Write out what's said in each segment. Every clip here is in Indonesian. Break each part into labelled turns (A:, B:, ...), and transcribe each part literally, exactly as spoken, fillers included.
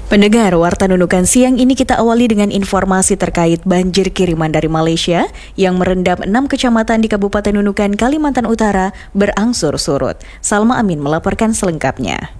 A: Pendengar, Warta Nunukan siang ini kita awali dengan informasi terkait banjir kiriman dari Malaysia yang merendam enam kecamatan di Kabupaten Nunukan, Kalimantan Utara berangsur surut. Salma Amin melaporkan selengkapnya.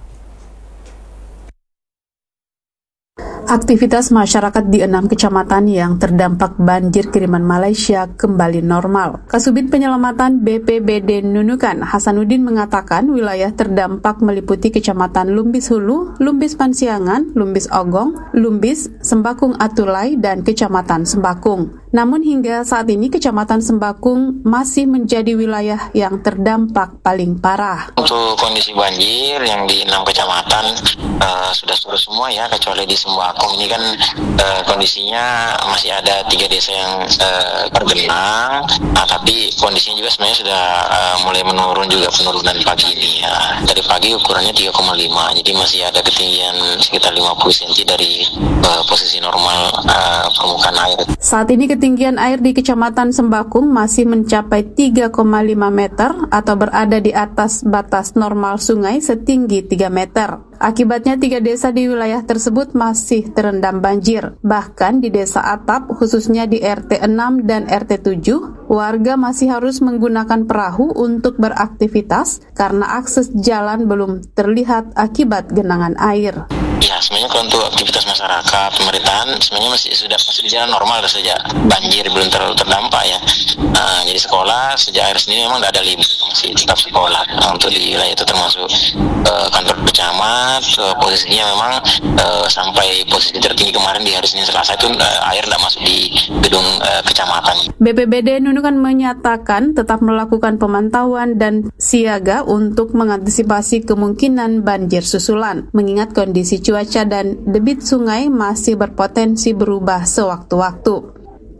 B: Aktivitas masyarakat di enam kecamatan yang terdampak banjir kiriman Malaysia kembali normal. Kasubit Penyelamatan B P B D Nunukan, Hasanuddin mengatakan wilayah terdampak meliputi Kecamatan Lumbis Hulu, Lumbis Pansiangan, Lumbis Ogong, Lumbis, Sembakung Atulai, dan Kecamatan Sembakung. Namun hingga saat ini Kecamatan Sembakung masih menjadi wilayah yang terdampak paling parah.
C: Untuk kondisi banjir yang di enam kecamatan uh, sudah surut semua ya, kecuali di Sembakung ini kan uh, kondisinya masih ada tiga desa yang uh, tergenang, nah, tapi kondisinya juga sebenarnya sudah uh, mulai menurun juga penurunan pagi ini ya. Dari pagi ukurannya tiga koma lima, jadi masih ada ketinggian sekitar lima puluh sentimeter dari uh, posisi normal uh, permukaan air.
B: Saat ini ketinggian air di Kecamatan Sembakung masih mencapai tiga koma lima meter atau berada di atas batas normal sungai setinggi tiga meter. Akibatnya tiga desa di wilayah tersebut masih terendam banjir. Bahkan di Desa Atap, khususnya di R T enam dan R T tujuh, warga masih harus menggunakan perahu untuk beraktivitas karena akses jalan belum terlihat akibat genangan air.
C: Ya, sebenarnya kalau untuk aktivitas masyarakat, pemerintahan sebenarnya masih sudah masih di jalan normal sejak banjir belum terlalu terdampak ya. Nah, jadi sekolah sejak air sendiri memang tidak ada libur, masih tetap sekolah. Nah, untuk di wilayah itu termasuk uh, kantor pecamat, uh, posisinya memang uh, sampai posisi tertinggi kemarin di hari Senin Selasa itu uh, air tidak masuk di gedung uh, kecamatan.
B: B P B D Nunukan menyatakan tetap melakukan pemantauan dan siaga untuk mengantisipasi kemungkinan banjir susulan, mengingat kondisi cuaca dan debit sungai masih berpotensi berubah sewaktu-waktu.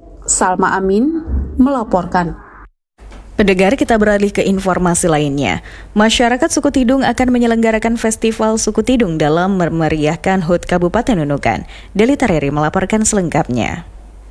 B: Salma Amin melaporkan.
A: Pendengar, kita beralih ke informasi lainnya. Masyarakat Suku Tidung akan menyelenggarakan Festival Suku Tidung dalam memeriahkan H U T Kabupaten Nunukan. Deli Tareri melaporkan selengkapnya.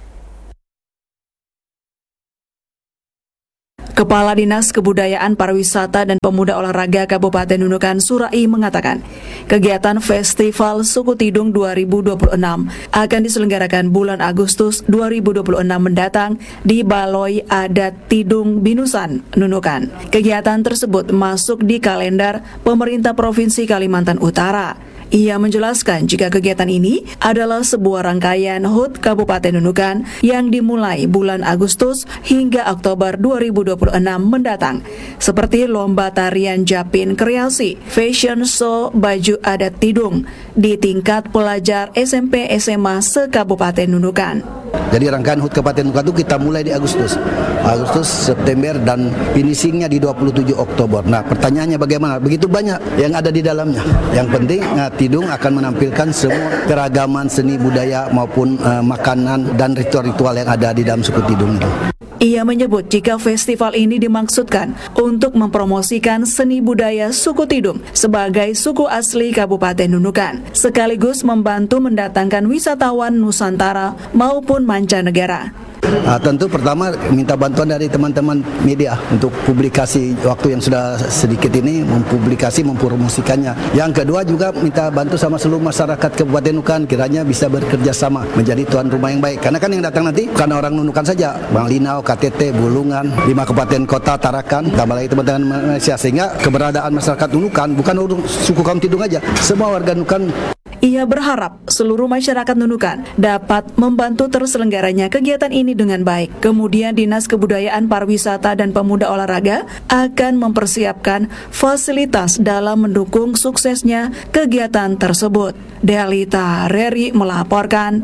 D: Kepala Dinas Kebudayaan Pariwisata dan Pemuda Olahraga Kabupaten Nunukan Surai mengatakan, kegiatan Festival Suku Tidung dua ribu dua puluh enam akan diselenggarakan bulan Agustus dua ribu dua puluh enam mendatang di Baloi Adat Tidung Binusan, Nunukan. Kegiatan tersebut masuk di kalender pemerintah Provinsi Kalimantan Utara. Ia menjelaskan jika kegiatan ini adalah sebuah rangkaian H U T Kabupaten Nunukan yang dimulai bulan Agustus hingga Oktober dua ribu dua puluh enam mendatang, seperti lomba tarian Japin Kreasi, fashion show baju adat Tidung di tingkat pelajar S M P S M A se-Kabupaten Nunukan.
E: Jadi rangkaian H U T Kabupaten Nunukan itu kita mulai di Agustus, Agustus, September, dan finishingnya di dua puluh tujuh Oktober. Nah, pertanyaannya bagaimana? Begitu banyak yang ada di dalamnya. Yang penting nah, Tidung akan menampilkan semua keragaman seni budaya maupun uh, makanan dan ritual-ritual yang ada di dalam suku Tidung itu.
D: Ia menyebut jika festival ini dimaksudkan untuk mempromosikan seni budaya suku Tidung sebagai suku asli Kabupaten Nunukan, sekaligus membantu mendatangkan wisatawan Nusantara maupun mancanegara.
E: Uh, tentu pertama minta bantuan dari teman-teman media untuk publikasi waktu yang sudah sedikit ini, mempublikasi, mempromosikannya. Yang kedua juga minta bantu sama seluruh masyarakat Kabupaten Nunukan kiranya bisa bekerja sama menjadi tuan rumah yang baik. Karena kan yang datang nanti bukan orang Nunukan saja, Bang Linau, K T T, Bulungan, lima kabupaten kota, Tarakan, tambah lagi teman-teman Malaysia, sehingga keberadaan masyarakat Nunukan bukan suku kaum Tidung aja, semua warga Nunukan.
D: Ia berharap seluruh masyarakat Nunukan dapat membantu terselenggaranya kegiatan ini dengan baik. Kemudian Dinas Kebudayaan Pariwisata dan Pemuda Olahraga akan mempersiapkan fasilitas dalam mendukung suksesnya kegiatan tersebut. Delita Reri melaporkan.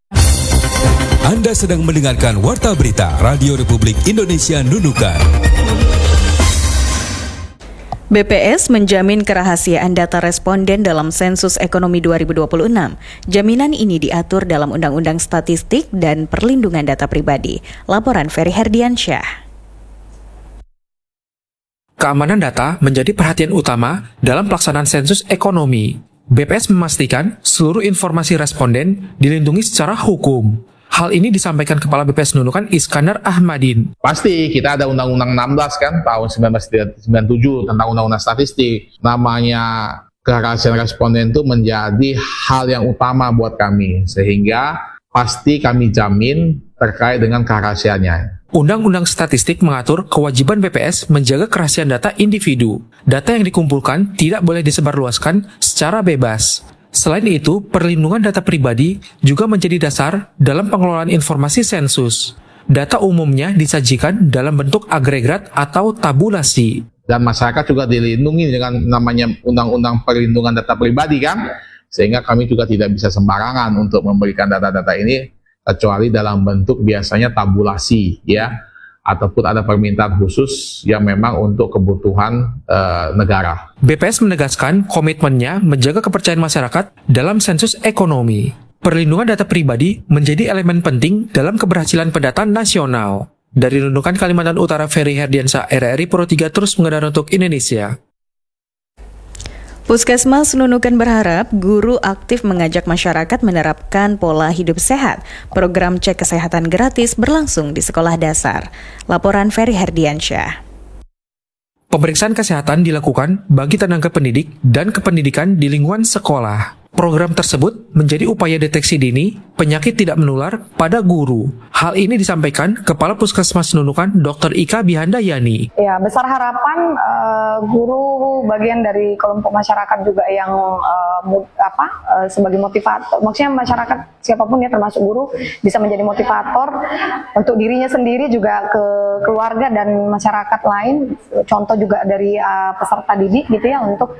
F: Anda sedang mendengarkan Warta Berita Radio Republik Indonesia Nunukan.
A: B P S menjamin kerahasiaan data responden dalam sensus ekonomi dua ribu dua puluh enam. Jaminan ini diatur dalam Undang-Undang Statistik dan Perlindungan Data Pribadi. Laporan Ferry Herdiansyah.
G: Keamanan data menjadi perhatian utama dalam pelaksanaan sensus ekonomi. B P S memastikan seluruh informasi responden dilindungi secara hukum. Hal ini disampaikan Kepala B P S Nunukan Iskandar Ahmadin.
H: Pasti kita ada Undang-Undang enam belas kan tahun seribu sembilan ratus sembilan puluh tujuh tentang Undang-Undang Statistik. Namanya kerahasiaan responden itu menjadi hal yang utama buat kami, sehingga pasti kami jamin terkait dengan kerahasiaannya.
G: Undang-Undang Statistik mengatur kewajiban B P S menjaga kerahasiaan data individu. Data yang dikumpulkan tidak boleh disebarluaskan secara bebas. Selain itu, perlindungan data pribadi juga menjadi dasar dalam pengelolaan informasi sensus. Data umumnya disajikan dalam bentuk agregat atau tabulasi.
H: Dan masyarakat juga dilindungi dengan namanya Undang-Undang Perlindungan Data Pribadi kan, sehingga kami juga tidak bisa sembarangan untuk memberikan data-data ini, kecuali dalam bentuk biasanya tabulasi ya, ataupun ada permintaan khusus yang memang untuk kebutuhan e, negara.
G: B P S menegaskan komitmennya menjaga kepercayaan masyarakat dalam sensus ekonomi. Perlindungan data pribadi menjadi elemen penting dalam keberhasilan pendataan nasional. Dari Nunukan, Kalimantan Utara, Ferry Herdiansyah, R R I Pro tiga terus mengudara untuk Indonesia.
A: Puskesmas Nunukan berharap guru aktif mengajak masyarakat menerapkan pola hidup sehat. Program cek kesehatan gratis berlangsung di sekolah dasar. Laporan Ferry Herdiansyah.
G: Pemeriksaan kesehatan dilakukan bagi tenaga pendidik dan kependidikan di lingkungan sekolah. Program tersebut menjadi upaya deteksi dini penyakit tidak menular pada guru. Hal ini disampaikan Kepala Puskesmas Nunukan, Dokter Ika Bihandayani.
I: Ya, besar harapan uh, guru bagian dari kelompok masyarakat juga yang uh, mud, apa uh, sebagai motivator. Maksudnya masyarakat siapapun ya, termasuk guru, bisa menjadi motivator untuk dirinya sendiri, juga ke keluarga dan masyarakat lain. Contoh juga dari uh, peserta didik gitu ya, untuk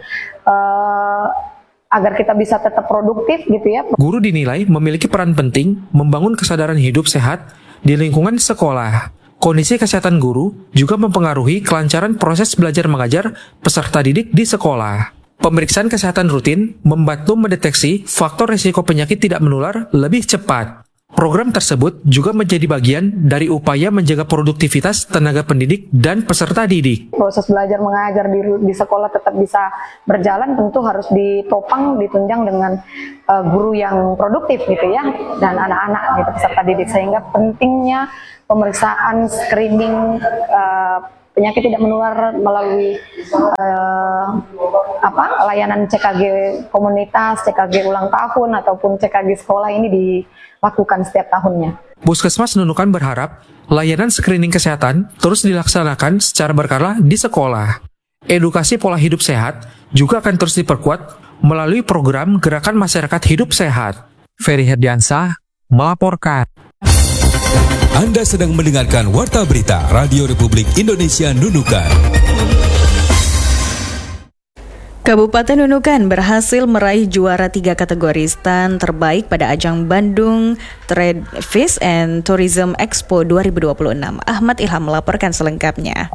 I: uh, agar kita bisa tetap produktif gitu ya.
G: Guru dinilai memiliki peran penting membangun kesadaran hidup sehat di lingkungan sekolah. Kondisi kesehatan guru juga mempengaruhi kelancaran proses belajar mengajar peserta didik di sekolah. Pemeriksaan kesehatan rutin membantu mendeteksi faktor risiko penyakit tidak menular lebih cepat. Program tersebut juga menjadi bagian dari upaya menjaga produktivitas tenaga pendidik dan peserta didik.
I: Proses belajar mengajar di, di sekolah tetap bisa berjalan, tentu harus ditopang, ditunjang dengan uh, guru yang produktif gitu ya, dan anak-anak gitu, peserta didik. Sehingga pentingnya pemeriksaan screening uh, penyakit tidak menular melalui uh, apa layanan C K G komunitas, C K G ulang tahun ataupun C K G sekolah ini dilakukan setiap tahunnya.
G: Puskesmas Nunukan berharap layanan screening kesehatan terus dilaksanakan secara berkala di sekolah. Edukasi pola hidup sehat juga akan terus diperkuat melalui program Gerakan Masyarakat Hidup Sehat.
J: Ferry Herdiansyah melaporkan.
F: Anda sedang mendengarkan Warta Berita Radio Republik Indonesia Nunukan.
A: Kabupaten Nunukan berhasil meraih juara tiga kategori stand terbaik pada ajang Bandung Trade Fish and Tourism Expo dua ribu dua puluh enam. Ahmad Ilham melaporkan selengkapnya.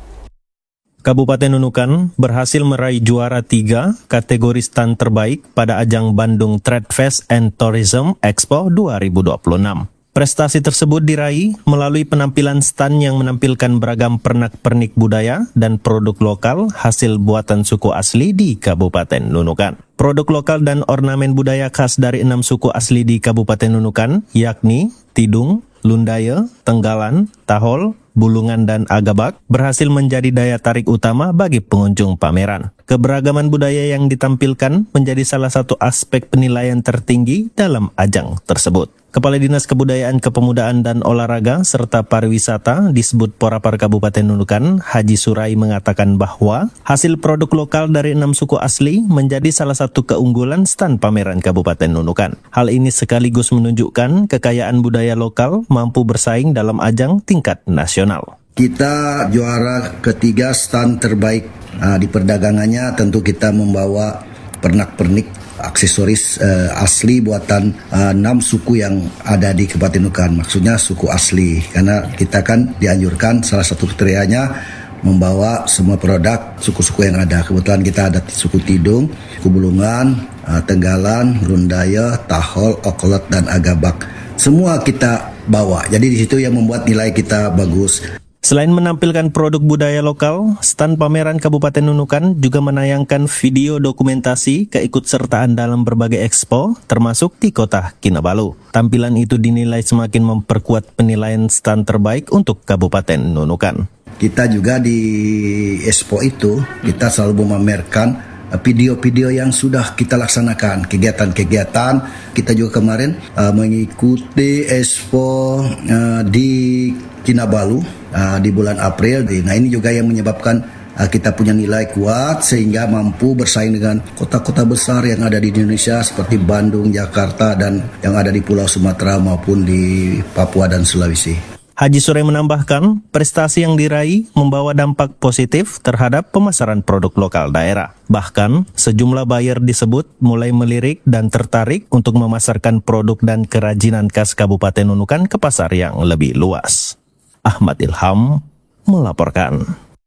K: Kabupaten Nunukan berhasil meraih juara tiga kategori stand terbaik pada ajang Bandung Trade Fish and Tourism Expo dua ribu dua puluh enam. Prestasi tersebut diraih melalui penampilan stand yang menampilkan beragam pernak-pernik budaya dan produk lokal hasil buatan suku asli di Kabupaten Nunukan. Produk lokal dan ornamen budaya khas dari enam suku asli di Kabupaten Nunukan, yakni Tidung, Lundaya, Tenggalan, Tahol, Bulungan, dan Agabak, berhasil menjadi daya tarik utama bagi pengunjung pameran. Keberagaman budaya yang ditampilkan menjadi salah satu aspek penilaian tertinggi dalam ajang tersebut. Kepala Dinas Kebudayaan, Kepemudaan, dan Olahraga serta Pariwisata disebut Porapar Kabupaten Nunukan, Haji Surai, mengatakan bahwa hasil produk lokal dari enam suku asli menjadi salah satu keunggulan stand pameran Kabupaten Nunukan. Hal ini sekaligus menunjukkan kekayaan budaya lokal mampu bersaing dalam ajang tingkat nasional.
E: Kita juara ketiga stand terbaik uh, di perdagangannya. Tentu kita membawa pernak-pernik aksesoris uh, asli buatan uh, enam suku yang ada di Kabupaten Nunukan. Maksudnya suku asli, karena kita kan dianjurkan salah satu kriterianya membawa semua produk suku-suku yang ada. Kebetulan kita ada suku Tidung, suku Bulungan, uh, Tenggalan, Lundaya, Tahol, Okolot, dan Agabak. Semua kita bawa. Jadi di situ yang membuat nilai kita bagus.
K: Selain menampilkan produk budaya lokal, stand pameran Kabupaten Nunukan juga menayangkan video dokumentasi keikutsertaan dalam berbagai expo, termasuk di kota Kinabalu. Tampilan itu dinilai semakin memperkuat penilaian stand terbaik untuk Kabupaten Nunukan.
E: Kita juga di expo itu, kita selalu memamerkan video-video yang sudah kita laksanakan, kegiatan-kegiatan. Kita juga kemarin uh, mengikuti Expo uh, di Kinabalu uh, di bulan April. Nah, ini juga yang menyebabkan kita punya nilai kuat sehingga mampu bersaing dengan kota-kota besar yang ada di Indonesia seperti Bandung, Jakarta, dan yang ada di Pulau Sumatera maupun di Papua dan Sulawesi.
K: Haji Surai menambahkan, prestasi yang diraih membawa dampak positif terhadap pemasaran produk lokal daerah. Bahkan, sejumlah buyer disebut mulai melirik dan tertarik untuk memasarkan produk dan kerajinan khas Kabupaten Nunukan ke pasar yang lebih luas. Ahmad Ilham melaporkan.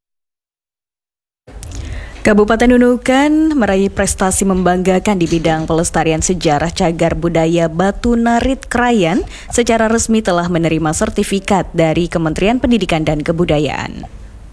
A: Kabupaten Nunukan meraih prestasi membanggakan di bidang pelestarian sejarah cagar budaya Batu Narit Krayan secara resmi telah menerima sertifikat dari Kementerian Pendidikan dan Kebudayaan.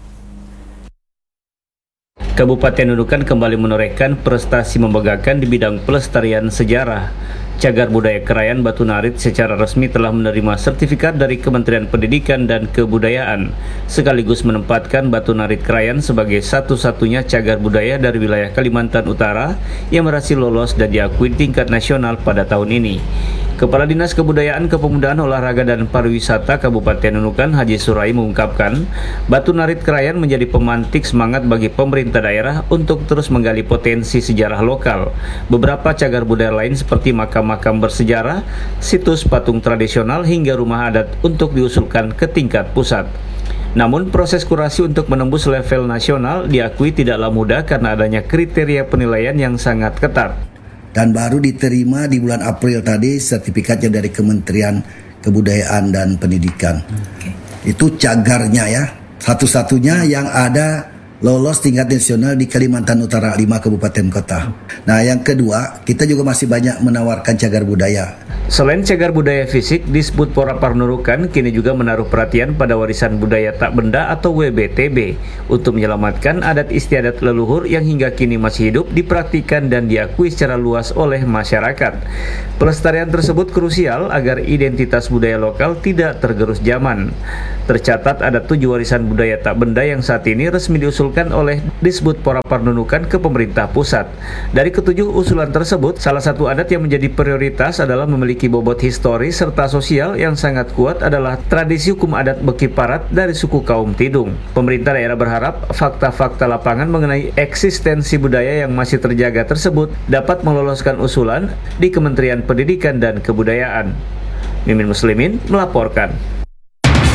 L: Kabupaten Nunukan kembali menorehkan prestasi membanggakan di bidang pelestarian sejarah. Cagar budaya Krayan Batu Narit secara resmi telah menerima sertifikat dari Kementerian Pendidikan dan Kebudayaan, sekaligus menempatkan Batu Narit Krayan sebagai satu-satunya cagar budaya dari wilayah Kalimantan Utara yang berhasil lolos dan diakui tingkat nasional pada tahun ini. Kepala Dinas Kebudayaan, Kepemudaan, Olahraga dan Pariwisata Kabupaten Nunukan Haji Surai mengungkapkan, Batu Narit Krayan menjadi pemantik semangat bagi pemerintah daerah untuk terus menggali potensi sejarah lokal. Beberapa cagar budaya lain seperti makam-makam bersejarah, situs patung tradisional hingga rumah adat untuk diusulkan ke tingkat pusat. Namun proses kurasi untuk menembus level nasional diakui tidaklah mudah karena adanya kriteria penilaian yang sangat ketat.
E: Dan baru diterima di bulan April tadi sertifikatnya dari Kementerian Kebudayaan dan Pendidikan. Okay. Itu cagarnya ya, satu-satunya yang ada lolos tingkat nasional di Kalimantan Utara, lima kabupaten kota. Nah, yang kedua, kita juga masih banyak menawarkan cagar budaya.
L: Selain cagar budaya fisik, Disbud Porapar Nunukan kini juga menaruh perhatian pada warisan budaya tak benda atau W B T B untuk menyelamatkan adat istiadat leluhur yang hingga kini masih hidup, dipraktikkan dan diakui secara luas oleh masyarakat. Pelestarian tersebut krusial agar identitas budaya lokal tidak tergerus zaman. Tercatat ada tujuh warisan budaya tak benda yang saat ini resmi diusulkan oleh Disbud Porapar Nunukan ke pemerintah pusat. Dari ketujuh usulan tersebut, salah satu adat yang menjadi prioritas adalah memiliki bobot historis serta sosial yang sangat kuat adalah tradisi hukum adat Beki Parat dari suku kaum Tidung. Pemerintah daerah berharap fakta-fakta lapangan mengenai eksistensi budaya yang masih terjaga tersebut dapat meloloskan usulan di Kementerian Pendidikan dan Kebudayaan. Mimin Muslimin melaporkan.